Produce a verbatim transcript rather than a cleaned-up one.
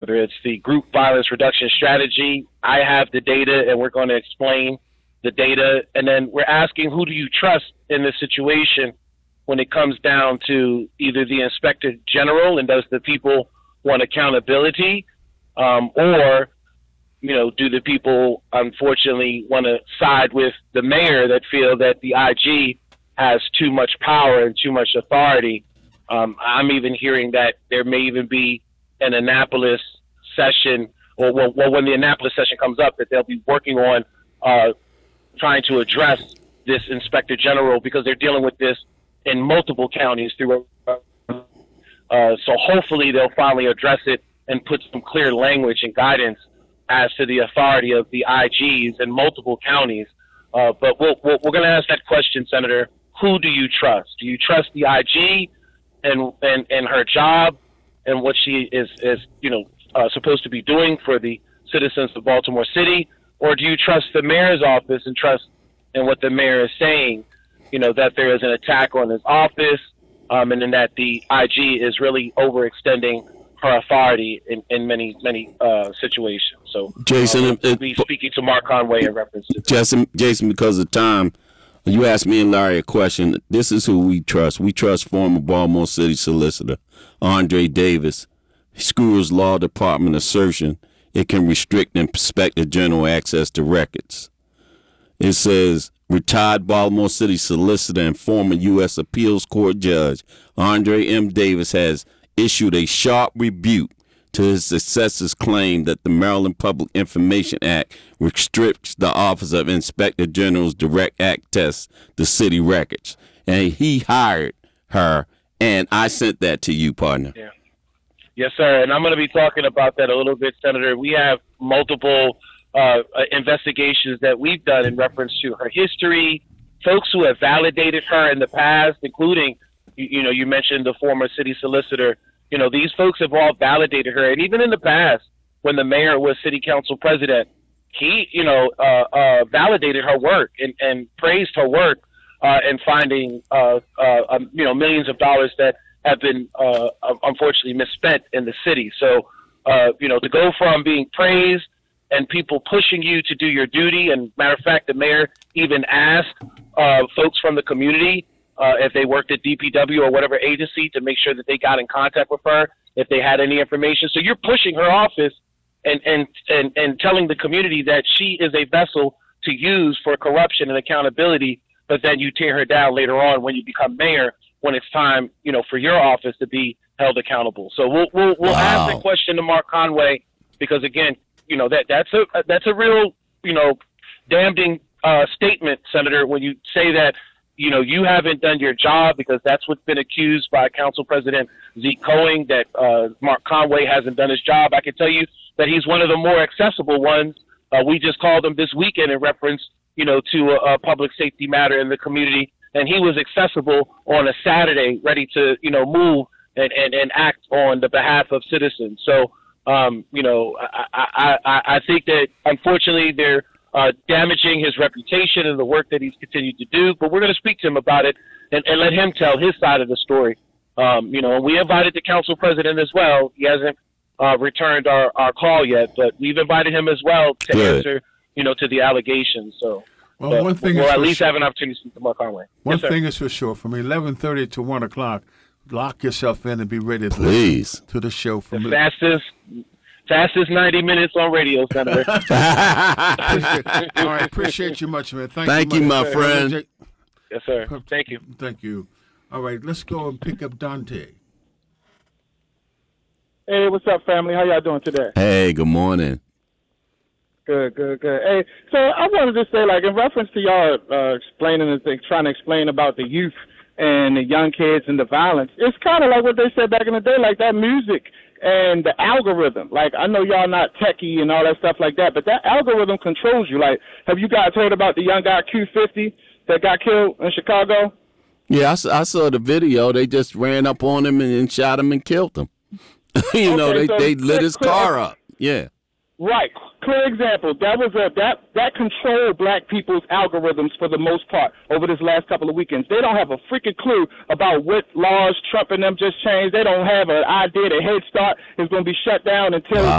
whether it's the group violence reduction strategy. I have the data, and we're going to explain the data. And then we're asking, who do you trust in this situation when it comes down to either the inspector general, and does the people want accountability, um, or, you know, do the people unfortunately want to side with the mayor that feel that the I G has too much power and too much authority? Um, I'm even hearing that there may even be an Annapolis session, or well, well, when the Annapolis session comes up, that they'll be working on uh, trying to address this inspector general, because they're dealing with this in multiple counties through. Uh, so hopefully they'll finally address it and put some clear language and guidance as to the authority of the I Gs in multiple counties. Uh, but we'll, we'll, we're going to ask that question, Senator. Who do you trust? Do you trust the I G and and, and her job and what she is, is you know, uh, supposed to be doing for the citizens of Baltimore City? Or do you trust the mayor's office and trust in what the mayor is saying, you know, that there is an attack on his office, um, and then that the I G is really overextending her authority in, in many, many uh, situations? So, Jason, uh, we'll it, be speaking to Mark Conway in reference to Jason, Jason, because of time, you asked me and Larry a question. This is who we trust. We trust former Baltimore City Solicitor Andre Davis. Screws Law Department assertion it can restrict Inspector General access to records. It says, retired Baltimore City Solicitor and former U S Appeals Court Judge Andre M. Davis has issued a sharp rebuke to his successor's claim that the Maryland Public Information Act restricts the Office of Inspector General's direct access to city records. And he hired her, and I sent that to you, partner. Yeah. Yes, sir. And I'm going to be talking about that a little bit, Senator. We have multiple uh, investigations that we've done in reference to her history, folks who have validated her in the past, including, you, you know, you mentioned the former city solicitor. You know, these folks have all validated her. And even in the past, when the mayor was city council president, he, you know, uh, uh, validated her work and, and praised her work uh, in finding, uh, uh, um, you know, millions of dollars that have been uh, unfortunately misspent in the city. So, uh, you know, to go from being praised and people pushing you to do your duty, and matter of fact, the mayor even asked uh, folks from the community uh, if they worked at D P W or whatever agency to make sure that they got in contact with her if they had any information. So you're pushing her office and, and, and, and telling the community that she is a vessel to use for corruption and accountability, but then you tear her down later on when you become mayor, when it's time, you know, for your office to be held accountable. So we'll we'll, we'll Wow. ask that question to Mark Conway, because again, you know, that that's a that's a real, you know, damning uh, statement, Senator, when you say that, you know, you haven't done your job, because that's what's been accused by Council President Zeke Cohen, that uh, Mark Conway hasn't done his job. I can tell you that he's one of the more accessible ones. Uh, we just called him this weekend in reference, you know, to a, a public safety matter in the community. And he was accessible on a Saturday, ready to, you know, move and, and, and act on the behalf of citizens. So, um, you know, I, I, I, I think that unfortunately they're uh, damaging his reputation and the work that he's continued to do. But we're going to speak to him about it and, and let him tell his side of the story. Um, you know, and we invited the council president as well. He hasn't uh, returned our, our call yet, but we've invited him as well to Good. answer, you know, to the allegations. So. Well, But one thing we'll is at for least sure. have an opportunity to speak to Mark Conway. One Yes, sir. thing is for sure, from eleven thirty to one o'clock, lock yourself in and be ready to Please. listen to the show. The From fastest, fastest ninety minutes on radio, Senator. All right, appreciate you much, man. Thank, Thank you, you, much. my friend. Yes, sir. Thank you. Thank you. All right, let's go and pick up Dante. Hey, what's up, family? How y'all doing today? Hey, good morning. Good, good, good. Hey, so I wanted to say, like, in reference to y'all uh, explaining and th- trying to explain about the youth and the young kids and the violence, it's kind of like what they said back in the day, like that music and the algorithm. Like, I know y'all not techie and all that stuff like that, but that algorithm controls you. Like, have you guys heard about the young guy Q fifty that got killed in Chicago? Yeah, I, s- I saw the video. They just ran up on him and, and shot him and killed him. you know, Okay, they, so they lit quick, his quick. car up. Yeah. Right. Clear example. That was a that that controlled black people's algorithms for the most part over this last couple of weekends. They don't have a freaking clue about what laws Trump and them just changed. They don't have an idea that Head Start is going to be shut down until Wow.